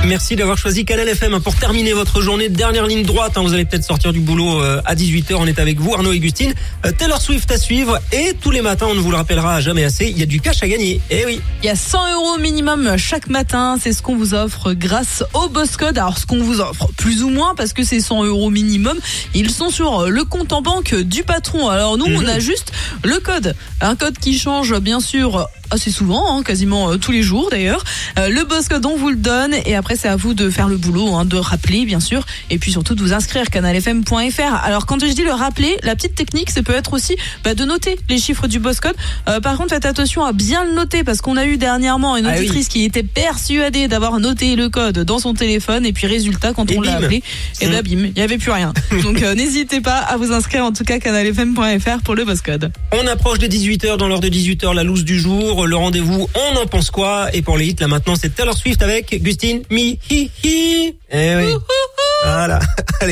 Merci d'avoir choisi Canal FM pour terminer votre journée. Dernière ligne droite, vous allez peut-être sortir du boulot à 18h. On est avec vous, Arnaud et Gustine. Taylor Swift à suivre. Et tous les matins, on ne vous le rappellera jamais assez, il y a du cash à gagner. Eh oui. Il y a 100 € minimum chaque matin. C'est ce qu'on vous offre grâce au Boss Code. Alors, ce qu'on vous offre, plus ou moins, parce que c'est 100 € minimum. Ils sont sur le compte en banque du patron. Alors, nous, on a juste le code. Un code qui change, bien sûr, assez souvent, quasiment tous les jours d'ailleurs. Le Boss Code, on vous le donne et après c'est à vous de faire le boulot, de rappeler bien sûr et puis surtout de vous inscrire canalfm.fr. Alors quand je dis le rappeler, la petite technique, ça peut être aussi de noter les chiffres du Boss Code. Par contre, faites attention à bien le noter parce qu'on a eu dernièrement une auditrice qui était persuadée d'avoir noté le code dans son téléphone et puis résultat quand on l'a appelé, et bim, il n'y avait plus rien. Donc n'hésitez pas à vous inscrire en tout cas canalfm.fr pour le Boss Code. On approche des 18h, dans l'heure de 18h, la loose du jour. Le rendez-vous, on en pense quoi? Et pour les hits, là maintenant, c'est Taylor Swift avec Gustine, Me, Hi, Hi. Eh oui. Voilà. Allez.